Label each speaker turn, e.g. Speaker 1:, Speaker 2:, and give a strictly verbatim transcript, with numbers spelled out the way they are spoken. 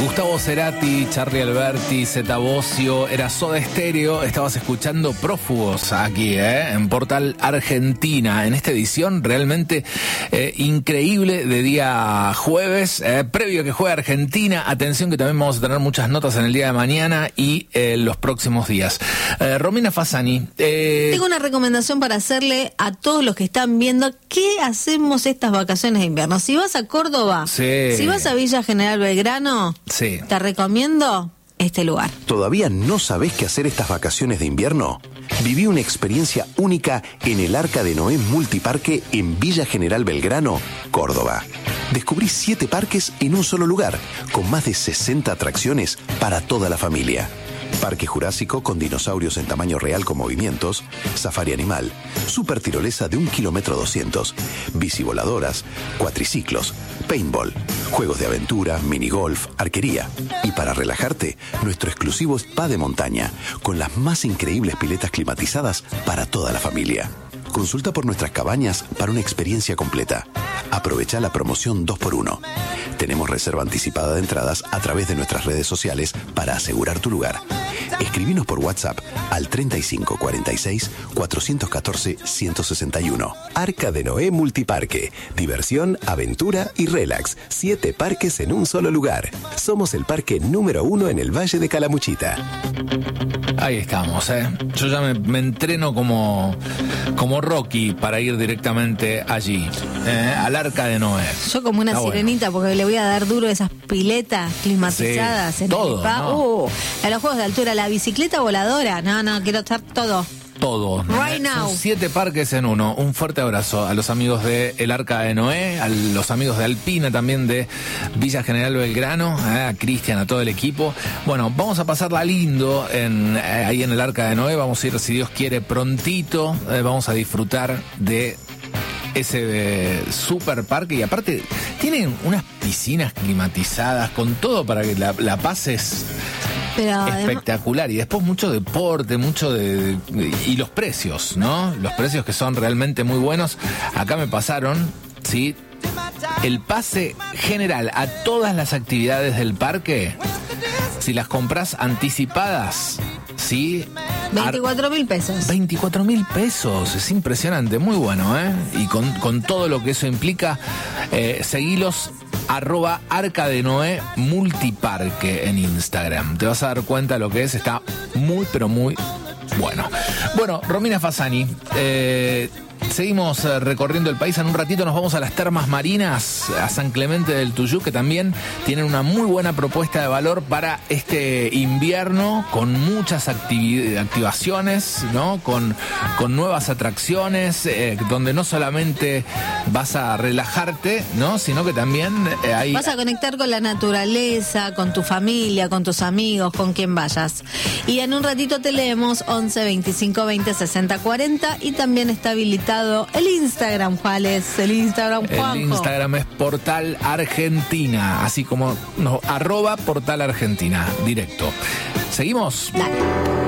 Speaker 1: Gustavo Cerati, Charlie Alberti, Zeta Bosio, era Soda Stereo. Estabas escuchando Prófugos aquí, ¿eh? En Portal Argentina, en esta edición realmente eh, increíble de día jueves, eh, previo a que juegue Argentina. Atención que también vamos a tener muchas notas en el día de mañana y eh, los próximos días. Eh, Romina Fasani. Eh...
Speaker 2: Tengo una recomendación para hacerle a todos los que están viendo qué hacemos estas vacaciones de invierno. Si vas a Córdoba,
Speaker 1: sí.
Speaker 2: si vas a Villa General Belgrano,
Speaker 1: sí.
Speaker 2: te recomiendo este lugar.
Speaker 3: ¿Todavía no sabés qué hacer estas vacaciones de invierno? Viví una experiencia única en el Arca de Noé Multiparque en Villa General Belgrano, Córdoba. Descubrí siete parques en un solo lugar, con más de sesenta atracciones para toda la familia. Parque Jurásico con dinosaurios en tamaño real con movimientos, safari animal, super tirolesa de un kilómetro doscientos, bicivoladoras, cuatriciclos, paintball, juegos de aventura, minigolf, arquería. Y para relajarte, nuestro exclusivo spa de montaña, con las más increíbles piletas climatizadas para toda la familia. Consulta por nuestras cabañas para una experiencia completa. Aprovecha la promoción dos por uno. Tenemos reserva anticipada de entradas a través de nuestras redes sociales para asegurar tu lugar. Escribinos por WhatsApp al treinta y cinco cuarenta y seis cuatrocientos catorce ciento sesenta y uno. Arca de Noé Multiparque. Diversión, aventura y relax. Siete parques en un solo lugar. Somos el parque número uno en el Valle de Calamuchita.
Speaker 1: Ahí estamos, ¿eh? Yo ya me, me entreno como, como Rocky para ir directamente allí, ¿eh? Al Arca de Noé.
Speaker 2: Yo como una
Speaker 1: Está
Speaker 2: sirenita, bueno, porque le voy a dar duro a esas piletas climatizadas.
Speaker 1: Sí,
Speaker 2: en
Speaker 1: todo,
Speaker 2: el spa.
Speaker 1: ¿no?
Speaker 2: Uh, a los juegos de altura, la bicicleta voladora. No, no, quiero estar todo.
Speaker 1: Todo.
Speaker 2: Right now.
Speaker 1: Son siete parques en uno. Un fuerte abrazo a los amigos de El Arca de Noé, a los amigos de Alpina también de Villa General Belgrano, eh, a Cristian, a todo el equipo. Bueno, vamos a pasarla lindo en, eh, ahí en El Arca de Noé. Vamos a ir, si Dios quiere, prontito. Eh, vamos a disfrutar de ese eh, super parque. Y aparte, tienen unas piscinas climatizadas con todo para que la, la pases...
Speaker 2: Pero
Speaker 1: espectacular.
Speaker 2: además...
Speaker 1: Y después mucho deporte, mucho de, de... Y los precios, ¿no? Los precios que son realmente muy buenos. Acá me pasaron, ¿sí? El pase general a todas las actividades del parque, si las compras anticipadas, ¿sí?
Speaker 2: veinticuatro mil pesos.
Speaker 1: veinticuatro mil pesos, es impresionante, muy bueno, ¿eh? Y con, con todo lo que eso implica, eh, seguilos arroba Arca de Noé Multiparque en Instagram. Te vas a dar cuenta de lo que es, está muy, pero muy bueno. Bueno, Romina Fasani, eh... seguimos eh, recorriendo el país. En un ratito nos vamos a las termas marinas, a San Clemente del Tuyú, que también tienen una muy buena propuesta de valor para este invierno, con muchas activi- activaciones, ¿no? Con, con nuevas atracciones, eh, donde no solamente vas a relajarte, ¿no? Sino que también eh, hay...
Speaker 2: Vas a conectar con la naturaleza, con tu familia, con tus amigos, con quien vayas. Y en un ratito te leemos once veinticinco veinte sesenta cuarenta y también está habilitado el Instagram. ¿Cuál es el Instagram, Juanjo?
Speaker 1: El Instagram es Portal Argentina, así como no, arroba Portal Argentina, directo. ¿Seguimos?
Speaker 2: Dale.